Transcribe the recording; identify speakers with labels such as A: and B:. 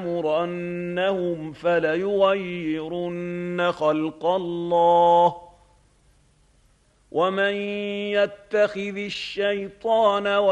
A: لَنَأْمُرَنَّهُمْ فَلَيُغَيِّرُنَّ خَلْقَ اللَّهِ ۚ وَمَن يَتَّخِذِ الشَّيْطَانَ